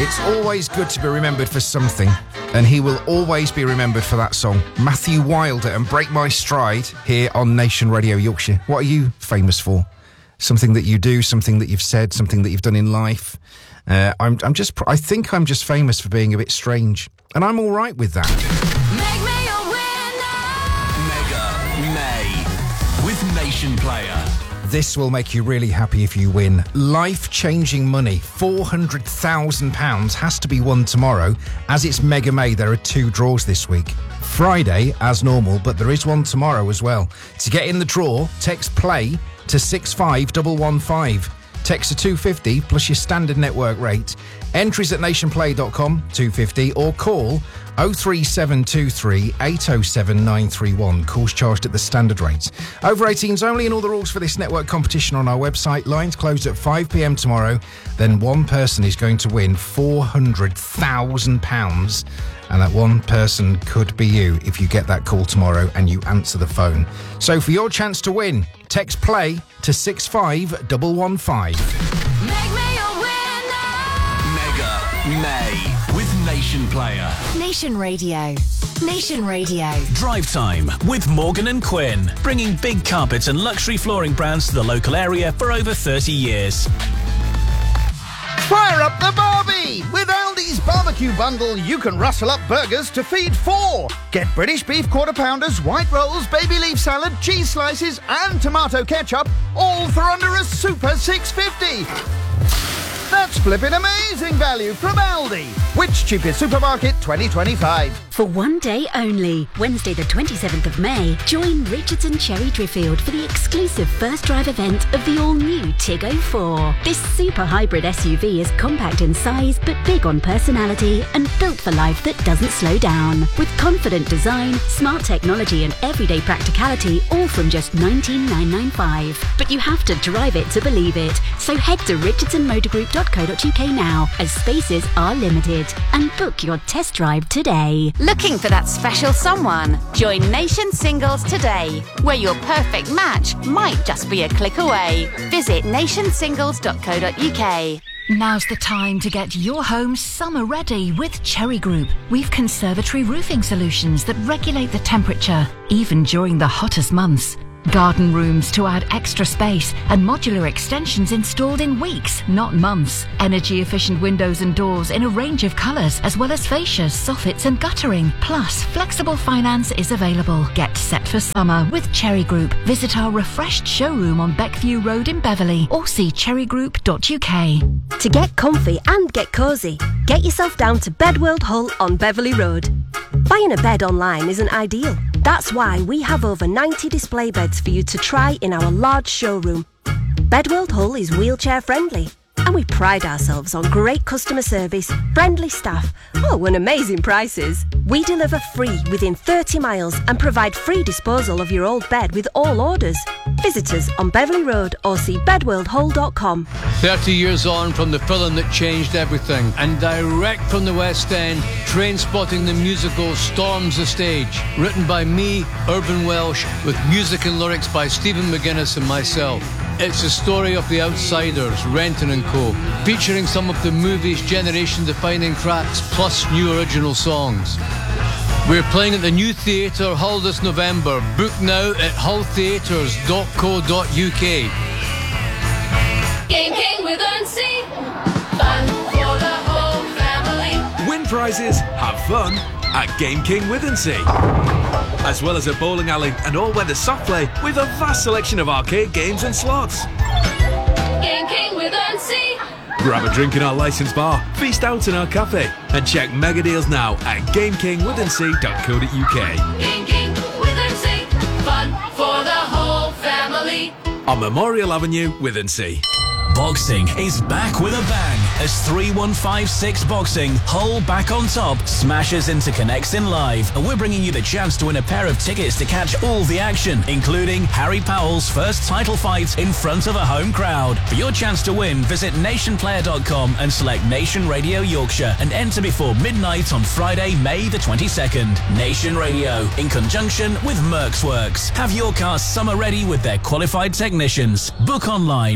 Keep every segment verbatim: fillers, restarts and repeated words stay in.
It's always good to be remembered for something, and he will always be remembered for that song. Matthew Wilder and Break My Stride here on Nation Radio Yorkshire. What are you famous for? Something that you do, something that you've said, something that you've done in life. Uh, I'm, I'm just, I think I'm just famous for being a bit strange, and I'm all right with that. Make me a winner. Mega May with Nation Player. This will make you really happy if you win. Life-changing money, four hundred thousand pounds, has to be won tomorrow. As it's Mega May, there are two draws this week. Friday, as normal, but there is one tomorrow as well. To get in the draw, text PLAY to six five one one five. Text to two fifty plus your standard network rate. Entries at nationplay dot com, two fifty, or call oh three seven two three eight oh seven nine three one. Calls charged at the standard rate. Over eighteens only, and all the rules for this network competition on our website. Lines close at five p.m. tomorrow. Then one person is going to win four hundred thousand pounds. And that one person could be you if you get that call tomorrow and you answer the phone. So for your chance to win, text PLAY to six five one one five. Make me a winner. Mega May with Nation Player. Nation Radio. Nation Radio. Drive Time with Morgan and Quinn, bringing big carpets and luxury flooring brands to the local area for over thirty years. Fire up the Barbie! With Aldi's barbecue bundle, you can rustle up burgers to feed four. Get British beef quarter pounders, white rolls, baby leaf salad, cheese slices, and tomato ketchup, all for under a super six fifty. That's flipping amazing value from Aldi. Which cheapest supermarket twenty twenty-five? For one day only, Wednesday the twenty-seventh of May, join Richardson Cherry Driffield for the exclusive first drive event of the all-new Tig oh four. This super hybrid S U V is compact in size but big on personality and built for life that doesn't slow down. With confident design, smart technology and everyday practicality, all from just nineteen thousand nine hundred ninety-five. But you have to drive it to believe it, so head to richardson motor group dot co dot uk now, as spaces are limited, and book your test drive today. Looking for that special someone? Join Nation Singles today, where your perfect match might just be a click away. Visit nation singles dot co dot uk. Now's the time to get your home summer ready with Cherry Group. We've conservatory roofing solutions that regulate the temperature, even during the hottest months. Garden rooms to add extra space and modular extensions installed in weeks, not months. Energy efficient windows and doors in a range of colours, as well as fascias, soffits and guttering. Plus, flexible finance is available. Get set for summer with Cherry Group. Visit our refreshed showroom on Beckview Road in Beverley or see cherry group dot uk. To get comfy and get cosy, get yourself down to Bedworld Hull on Beverley Road. Buying a bed online isn't ideal. That's why we have over ninety display beds for you to try in our large showroom. Bedworld Hull is wheelchair friendly, and we pride ourselves on great customer service, friendly staff, oh, and amazing prices. We deliver free within thirty miles and provide free disposal of your old bed with all orders. Visit us on Beverley Road or see bedworld hull dot com. thirty years on from the film that changed everything, and direct from the West End, Trainspotting the musical storms the stage. Written by me, Urban Welsh, with music and lyrics by Stephen McGuinness and myself. It's a story of the outsiders, Renton and Co., featuring some of the movie's generation-defining tracks, plus new original songs. We're playing at the New Theatre Hull this November. Book now at hull theatres dot co dot uk. Game King with Earnsea. Fun for the whole family. Win prizes, have fun at Game King with Earnsea. As well as a bowling alley and all-weather soft play with a vast selection of arcade games and slots. Game King with Earnsea. Grab a drink in our licensed bar, feast out in our cafe, and check mega deals now at game king with earnsea dot co dot uk. Game King with Earnsea. Fun for the whole family. On Memorial Avenue with Earnsea. Boxing is back with a bang as three one five six Boxing, Hull back on top, smashes into Connects in Live. And we're bringing you the chance to win a pair of tickets to catch all the action, including Harry Powell's first title fight in front of a home crowd. For your chance to win, visit nation player dot com and select Nation Radio Yorkshire and enter before midnight on Friday, May the twenty-second. Nation Radio, in conjunction with Mercs Works. Have your car summer ready with their qualified technicians. Book online.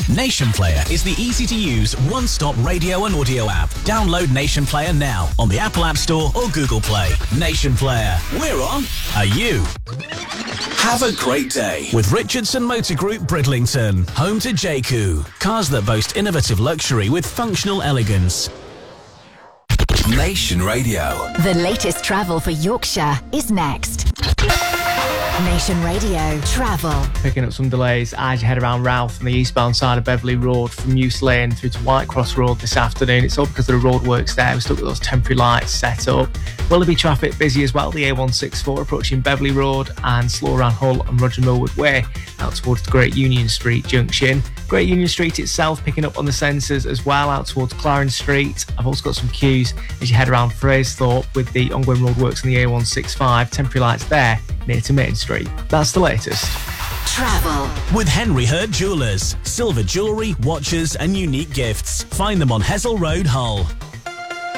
Nation Player is the easy-to-use one-stop radio and audio app. Download Nation Player now on the Apple App Store or Google Play. Nation Player. We're on. Are you? Have a great day with Richardson Motor Group Bridlington, home to J C U. Cars that boast innovative luxury with functional elegance. Nation Radio. The latest travel for Yorkshire is next. Nation Radio Travel. Picking up some delays as you head around Ralph on the eastbound side of Beverley Road from Mews Lane through to Whitecross Road this afternoon. It's all because of the roadworks there. We're stuck with those temporary lights set up. Will there be traffic busy as well? The A one sixty-four approaching Beverley Road and slow around Hull and Roger Millwood Way out towards the Great Union Street junction. Great Union Street itself picking up on the sensors as well out towards Clarence Street. I've also got some queues as you head around Fraserthorpe with the ongoing roadworks on the A one sixty-five. Temporary lights there near to Main Street. That's the latest. Travel with Henry Hurd Jewellers. Silver jewellery, watches and unique gifts. Find them on Hessel Road, Hull.